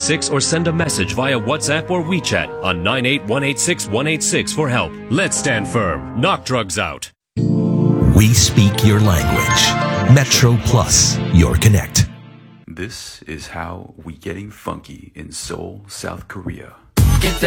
186 or send a message via WhatsApp or WeChat on 98186 for help. Let's stand firm. Knock drugs out. We speak your language. Metro Plus, your connect. This is how we getting funky in Seoul, South Korea. Get